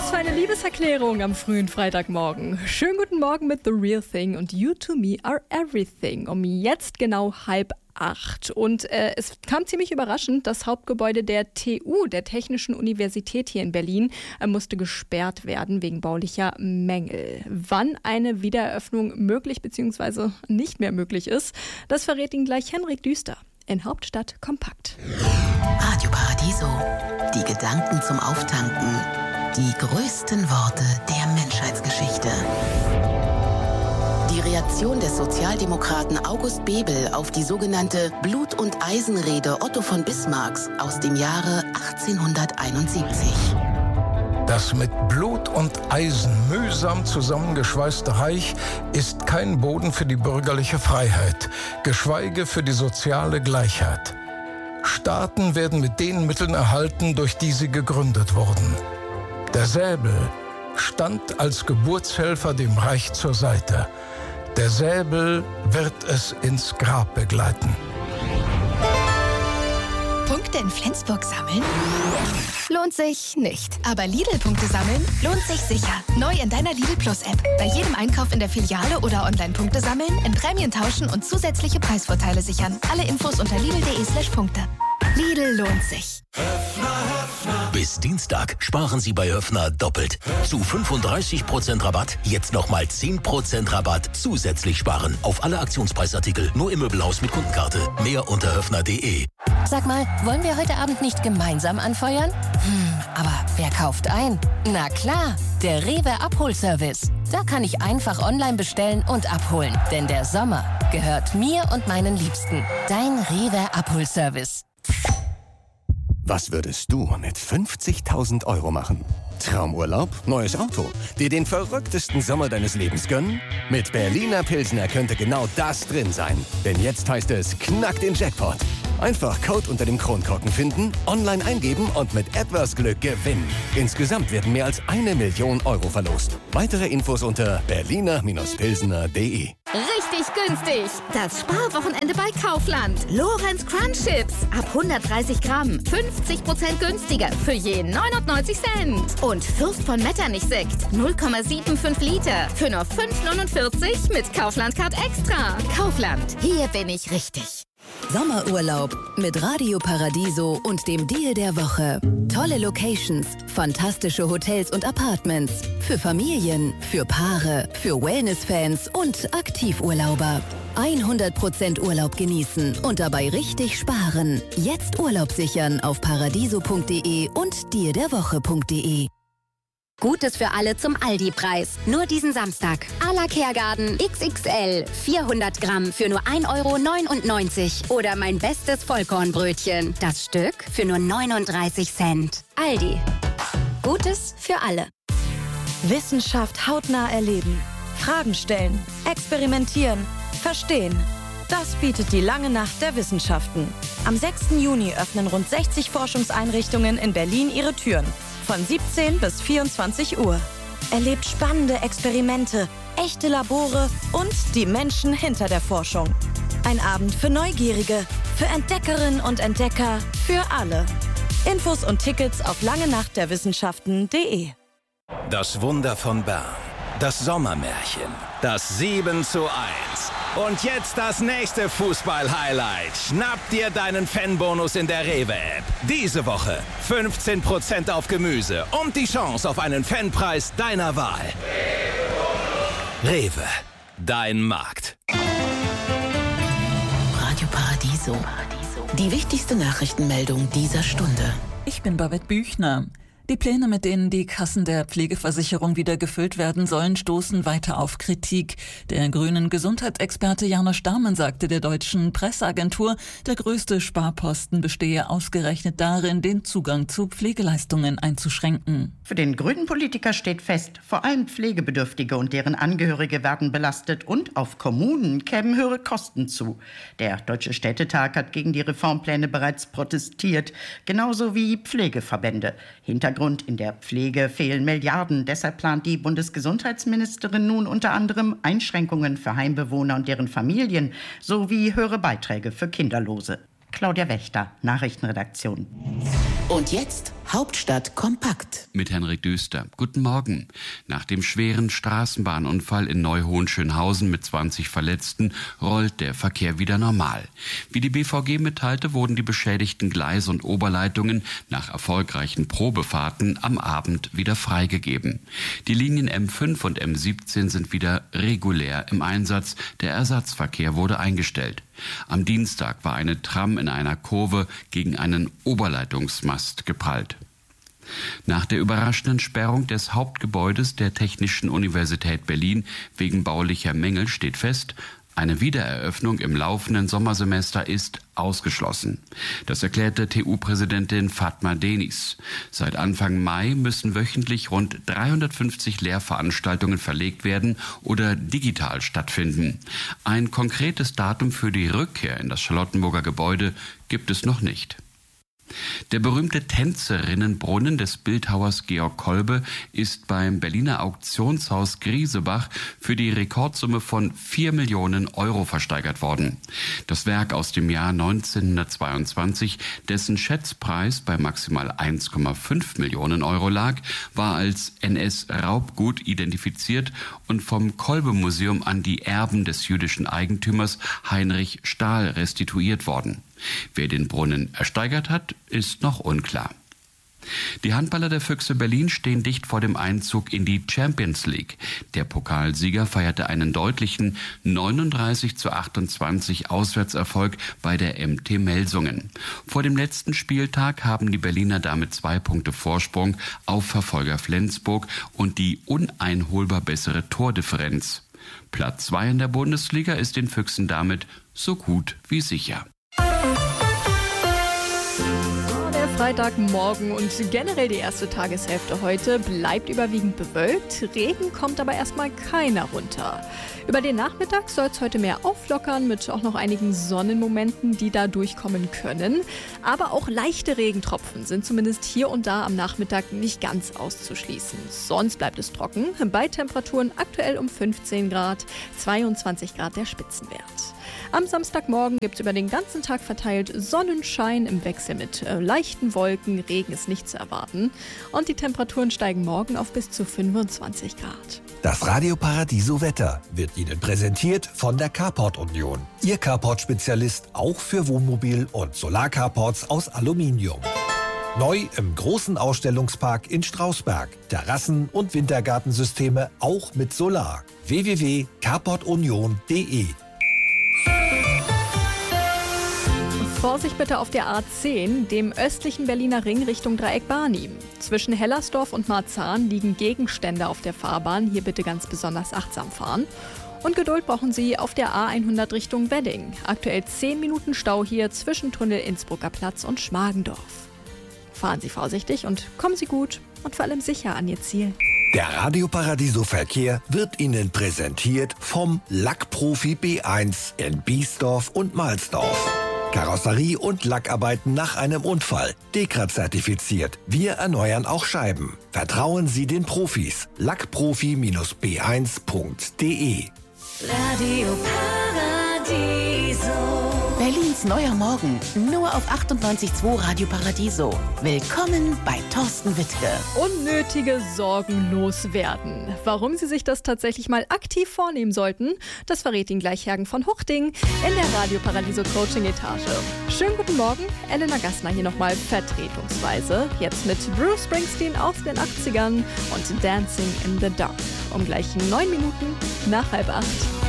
Was für eine Liebeserklärung am frühen Freitagmorgen. Schönen guten Morgen mit The Real Thing und You to Me Are Everything. Um jetzt genau 7:30. Und es kam ziemlich überraschend, das Hauptgebäude der TU, der Technischen Universität hier in Berlin, musste gesperrt werden wegen baulicher Mängel. Wann eine Wiedereröffnung möglich bzw. nicht mehr möglich ist, das verrät Ihnen gleich Henrik Düster in Hauptstadt kompakt. Radio Paradiso. Die Gedanken zum Auftanken. Die größten Worte der Menschheitsgeschichte. Die Reaktion des Sozialdemokraten August Bebel auf die sogenannte Blut- und Eisenrede Otto von Bismarcks aus dem Jahre 1871. Das mit Blut und Eisen mühsam zusammengeschweißte Reich ist kein Boden für die bürgerliche Freiheit, geschweige für die soziale Gleichheit. Staaten werden mit den Mitteln erhalten, durch die sie gegründet wurden. Der Säbel stand als Geburtshelfer dem Reich zur Seite. Der Säbel wird es ins Grab begleiten. Punkte in Flensburg sammeln? Lohnt sich nicht. Aber Lidl-Punkte sammeln lohnt sich sicher. Neu in deiner Lidl Plus-App. Bei jedem Einkauf in der Filiale oder Online-Punkte sammeln, in Prämien tauschen und zusätzliche Preisvorteile sichern. Alle Infos unter lidl.de/Punkte. Lidl lohnt sich. Bis Dienstag sparen Sie bei Höffner doppelt. Zu 35% Rabatt, jetzt nochmal 10% Rabatt zusätzlich sparen. Auf alle Aktionspreisartikel, nur im Möbelhaus mit Kundenkarte. Mehr unter höffner.de. Sag mal, wollen wir heute Abend nicht gemeinsam anfeuern? Aber wer kauft ein? Na klar, der Rewe Abholservice. Da kann ich einfach online bestellen und abholen. Denn der Sommer gehört mir und meinen Liebsten. Dein Rewe Abholservice. Was würdest du mit 50.000 € machen? Traumurlaub? Neues Auto? Dir den verrücktesten Sommer deines Lebens gönnen? Mit Berliner Pilsner könnte genau das drin sein. Denn jetzt heißt es, knack den Jackpot. Einfach Code unter dem Kronkorken finden, online eingeben und mit etwas Glück gewinnen. Insgesamt werden mehr als 1 Million € verlost. Weitere Infos unter berliner-pilsner.de. Richtig günstig! Das Sparwochenende bei Kaufland. Lorenz Crunch Chips ab 130 Gramm. 50% günstiger für je 99 Cent. Und Fürst von Metternich Sekt 0,75 Liter für nur 5,49 mit Kaufland-Card Extra. Kaufland, hier bin ich richtig. Sommerurlaub mit Radio Paradiso und dem Deal der Woche. Tolle Locations, fantastische Hotels und Apartments. Für Familien, für Paare, für Wellness-Fans und Aktivurlauber. 100% Urlaub genießen und dabei richtig sparen. Jetzt Urlaub sichern auf paradiso.de und dealderwoche.de. Gutes für alle zum Aldi-Preis. Nur diesen Samstag. A la Kehrgarten XXL 400 Gramm für nur 1,99 € Oder mein bestes Vollkornbrötchen. Das Stück für nur 39 Cent. Aldi. Gutes für alle. Wissenschaft hautnah erleben. Fragen stellen. Experimentieren. Verstehen. Das bietet die Lange Nacht der Wissenschaften. Am 6. Juni öffnen rund 60 Forschungseinrichtungen in Berlin ihre Türen. Von 17 bis 24 Uhr. Erlebt spannende Experimente, echte Labore und die Menschen hinter der Forschung. Ein Abend für Neugierige, für Entdeckerinnen und Entdecker, für alle. Infos und Tickets auf langenachtderwissenschaften.de. Das Wunder von Bern. Das Sommermärchen. Das 7:1. Und jetzt das nächste Fußball-Highlight. Schnapp dir deinen Fanbonus in der Rewe-App. Diese Woche 15% auf Gemüse und die Chance auf einen Fanpreis deiner Wahl. Rewe, dein Markt. Radio Paradiso. Die wichtigste Nachrichtenmeldung dieser Stunde. Ich bin Babette Büchner. Die Pläne, mit denen die Kassen der Pflegeversicherung wieder gefüllt werden sollen, stoßen weiter auf Kritik. Der grünen Gesundheitsexperte Janosch Dahmen sagte der deutschen Presseagentur, der größte Sparposten bestehe ausgerechnet darin, den Zugang zu Pflegeleistungen einzuschränken. Für den grünen Politiker steht fest, vor allem Pflegebedürftige und deren Angehörige werden belastet und auf Kommunen kämen höhere Kosten zu. Der Deutsche Städtetag hat gegen die Reformpläne bereits protestiert, genauso wie Pflegeverbände. Hintergrund: in der Pflege fehlen Milliarden. Deshalb plant die Bundesgesundheitsministerin nun unter anderem Einschränkungen für Heimbewohner und deren Familien sowie höhere Beiträge für Kinderlose. Claudia Wächter, Nachrichtenredaktion. Und jetzt Hauptstadt kompakt. Mit Henrik Düster. Guten Morgen. Nach dem schweren Straßenbahnunfall in Neu-Hohenschönhausen mit 20 Verletzten rollt der Verkehr wieder normal. Wie die BVG mitteilte, wurden die beschädigten Gleise und Oberleitungen nach erfolgreichen Probefahrten am Abend wieder freigegeben. Die Linien M5 und M17 sind wieder regulär im Einsatz. Der Ersatzverkehr wurde eingestellt. Am Dienstag war eine Tram in einer Kurve gegen einen Oberleitungsmast geprallt. Nach der überraschenden Sperrung des Hauptgebäudes der Technischen Universität Berlin wegen baulicher Mängel steht fest, eine Wiedereröffnung im laufenden Sommersemester ist ausgeschlossen. Das erklärte TU-Präsidentin Fatma Deniz. Seit Anfang Mai müssen wöchentlich rund 350 Lehrveranstaltungen verlegt werden oder digital stattfinden. Ein konkretes Datum für die Rückkehr in das Charlottenburger Gebäude gibt es noch nicht. Der berühmte Tänzerinnenbrunnen des Bildhauers Georg Kolbe ist beim Berliner Auktionshaus Griesebach für die Rekordsumme von 4 Millionen Euro versteigert worden. Das Werk aus dem Jahr 1922, dessen Schätzpreis bei maximal 1,5 Millionen Euro lag, war als NS-Raubgut identifiziert und vom Kolbe-Museum an die Erben des jüdischen Eigentümers Heinrich Stahl restituiert worden. Wer den Brunnen ersteigert hat, ist noch unklar. Die Handballer der Füchse Berlin stehen dicht vor dem Einzug in die Champions League. Der Pokalsieger feierte einen deutlichen 39:28 Auswärtserfolg bei der MT Melsungen. Vor dem letzten Spieltag haben die Berliner damit 2 Punkte Vorsprung auf Verfolger Flensburg und die uneinholbar bessere Tordifferenz. Platz 2 in der Bundesliga ist den Füchsen damit so gut wie sicher. Freitagmorgen und generell die erste Tageshälfte heute bleibt überwiegend bewölkt. Regen kommt aber erstmal keiner runter. Über den Nachmittag soll es heute mehr auflockern mit auch noch einigen Sonnenmomenten, die da durchkommen können. Aber auch leichte Regentropfen sind zumindest hier und da am Nachmittag nicht ganz auszuschließen. Sonst bleibt es trocken, bei Temperaturen aktuell um 15 Grad, 22 Grad der Spitzenwert. Am Samstagmorgen gibt es über den ganzen Tag verteilt Sonnenschein im Wechsel mit leichten Wolken. Regen ist nicht zu erwarten. Und die Temperaturen steigen morgen auf bis zu 25 Grad. Das Radio Paradiso Wetter wird Ihnen präsentiert von der Carport Union. Ihr Carport-Spezialist auch für Wohnmobil- und Solarcarports aus Aluminium. Neu im großen Ausstellungspark in Strausberg. Terrassen- und Wintergartensysteme auch mit Solar. www.carportunion.de. Vorsicht bitte auf der A10, dem östlichen Berliner Ring Richtung Dreieck Barnim. Zwischen Hellersdorf und Marzahn liegen Gegenstände auf der Fahrbahn. Hier bitte ganz besonders achtsam fahren. Und Geduld brauchen Sie auf der A100 Richtung Wedding. Aktuell 10 Minuten Stau hier zwischen Tunnel Innsbrucker Platz und Schmargendorf. Fahren Sie vorsichtig und kommen Sie gut und vor allem sicher an Ihr Ziel. Der Radio Paradiso Verkehr wird Ihnen präsentiert vom Lackprofi B1 in Biesdorf und Mahlsdorf. Karosserie und Lackarbeiten nach einem Unfall. Dekra-zertifiziert. Wir erneuern auch Scheiben. Vertrauen Sie den Profis. Lackprofi-b1.de. Radio Paradiso. Berlins neuer Morgen. Nur auf 98.2 Radio Paradiso. Willkommen bei Thorsten Wittke. Unnötige Sorgen loswerden. Warum Sie sich das tatsächlich mal aktiv vornehmen sollten, das verrät Ihnen gleich Hergen von Huchting in der Radio Paradiso Coaching Etage. Schönen guten Morgen, Elena Gassner hier nochmal vertretungsweise. Jetzt mit Bruce Springsteen aus den 80ern und Dancing in the Dark. Um gleich 9 Minuten nach 7:30.